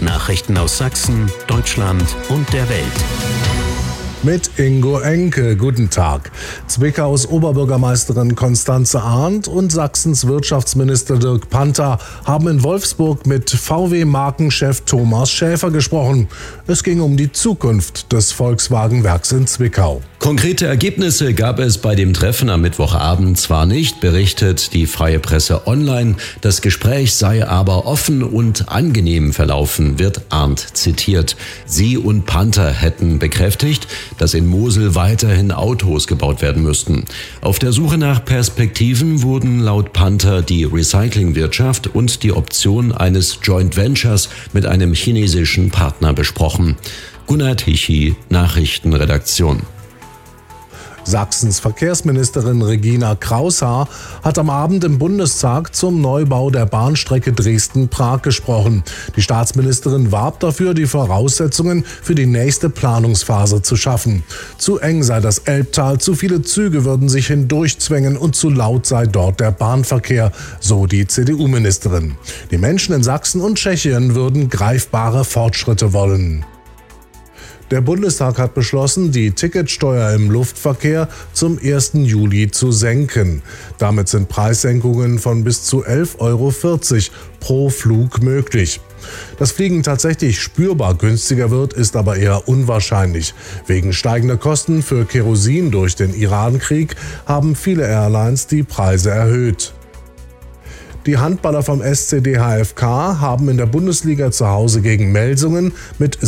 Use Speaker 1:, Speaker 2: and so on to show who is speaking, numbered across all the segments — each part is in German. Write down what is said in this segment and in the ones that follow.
Speaker 1: Nachrichten aus Sachsen, Deutschland und der Welt.
Speaker 2: Mit Ingo Enke. Guten Tag. Zwickaus Oberbürgermeisterin Constanze Arndt und Sachsens Wirtschaftsminister Dirk Panther haben in Wolfsburg mit VW-Markenchef Thomas Schäfer gesprochen. Es ging um die Zukunft des Volkswagen-Werks in Zwickau.
Speaker 3: Konkrete Ergebnisse gab es bei dem Treffen am Mittwochabend zwar nicht, berichtet die Freie Presse online. Das Gespräch sei aber offen und angenehm verlaufen, wird Arndt zitiert. Sie und Panther hätten bekräftigt, dass in Mosel weiterhin Autos gebaut werden müssten. Auf der Suche nach Perspektiven wurden laut Panther die Recyclingwirtschaft und die Option eines Joint Ventures mit einem chinesischen Partner besprochen. Gunnar Tichy, Nachrichtenredaktion.
Speaker 2: Sachsens Verkehrsministerin Regina Kraushaar hat am Abend im Bundestag zum Neubau der Bahnstrecke Dresden-Prag gesprochen. Die Staatsministerin warb dafür, die Voraussetzungen für die nächste Planungsphase zu schaffen. Zu eng sei das Elbtal, zu viele Züge würden sich hindurchzwängen und zu laut sei dort der Bahnverkehr, so die CDU-Ministerin. Die Menschen in Sachsen und Tschechien würden greifbare Fortschritte wollen. Der Bundestag hat beschlossen, die Ticketsteuer im Luftverkehr zum 1. Juli zu senken. Damit sind Preissenkungen von bis zu 11,40 € pro Flug möglich. Dass Fliegen tatsächlich spürbar günstiger wird, ist aber eher unwahrscheinlich. Wegen steigender Kosten für Kerosin durch den Irankrieg haben viele Airlines die Preise erhöht. Die Handballer vom SCD HFK haben in der Bundesliga zu Hause gegen Melsungen mit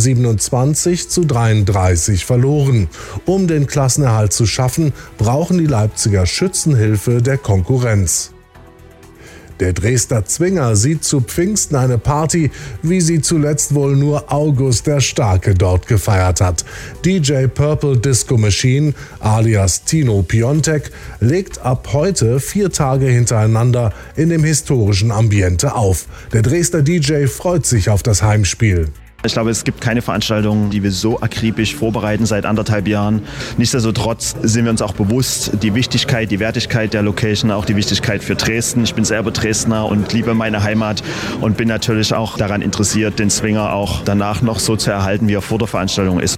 Speaker 2: 27:33 verloren. Um den Klassenerhalt zu schaffen, brauchen die Leipziger Schützenhilfe der Konkurrenz. Der Dresdner Zwinger sieht zu Pfingsten eine Party, wie sie zuletzt wohl nur August der Starke dort gefeiert hat. DJ Purple Disco Machine alias Tino Piontek legt ab heute 4 Tage hintereinander in dem historischen Ambiente auf. Der Dresdner DJ freut sich auf das Heimspiel.
Speaker 4: Ich glaube, es gibt keine Veranstaltung, die wir so akribisch vorbereiten seit 1,5 Jahren. Nichtsdestotrotz sind wir uns auch bewusst, die Wichtigkeit, die Wertigkeit der Location, auch die Wichtigkeit für Dresden. Ich bin selber Dresdner und liebe meine Heimat und bin natürlich auch daran interessiert, den Zwinger auch danach noch so zu erhalten, wie er vor der Veranstaltung ist.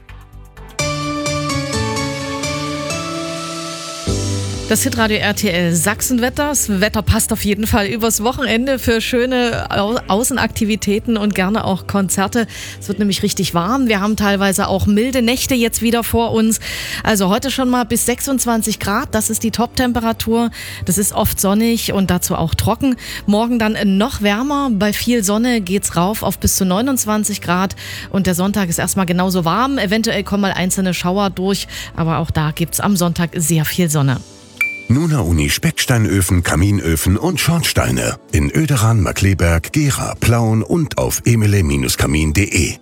Speaker 5: Das Hitradio RTL Sachsenwetter. Das Wetter passt auf jeden Fall übers Wochenende für schöne Außenaktivitäten und gerne auch Konzerte. Es wird nämlich richtig warm. Wir haben teilweise auch milde Nächte jetzt wieder vor uns. Also heute schon mal bis 26 Grad. Das ist die Top-Temperatur. Das ist oft sonnig und dazu auch trocken. Morgen dann noch wärmer. Bei viel Sonne geht's rauf auf bis zu 29 Grad. Und der Sonntag ist erstmal genauso warm. Eventuell kommen mal einzelne Schauer durch. Aber auch da gibt's am Sonntag sehr viel Sonne.
Speaker 1: Nuna Uni Specksteinöfen, Kaminöfen und Schornsteine in Oederan, Markkleeberg, Gera, Plauen und auf emele-kamin.de.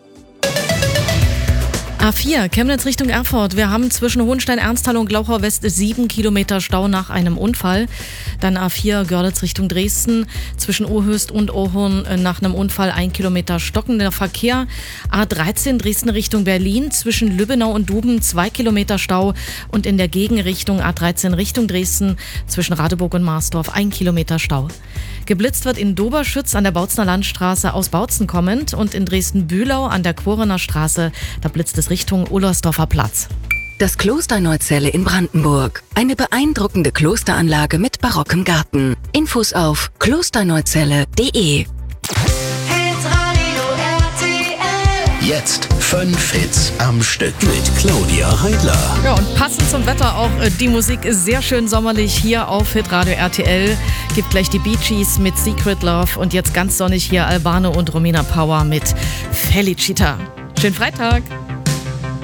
Speaker 5: A4, Chemnitz Richtung Erfurt. Wir haben zwischen Hohenstein-Ernsthal und Glauchau West 7 Kilometer Stau nach einem Unfall. Dann A4, Görlitz Richtung Dresden. Zwischen Ohöst und Ohorn nach einem Unfall 1 Kilometer stockender Verkehr. A13, Dresden Richtung Berlin. Zwischen Lübbenau und Duben 2 Kilometer Stau. Und in der Gegenrichtung A13 Richtung Dresden. Zwischen Radeburg und Marsdorf 1 Kilometer Stau. Geblitzt wird in Doberschütz an der Bautzner Landstraße aus Bautzen kommend und in Dresden-Bühlau an der Quorener Straße, da blitzt es Richtung Ohlsdorfer Platz.
Speaker 6: Das Kloster Neuzelle in Brandenburg. Eine beeindruckende Klosteranlage mit barockem Garten. Infos auf klosterneuzelle.de.
Speaker 1: Jetzt 5 Hits am Stück mit Claudia Heidler.
Speaker 5: Ja, und passend zum Wetter auch die Musik ist sehr schön sommerlich hier auf Hitradio RTL. Gibt gleich die Bee Gees mit Secret Love und jetzt ganz sonnig hier Albano und Romina Power mit Felicita. Schönen Freitag!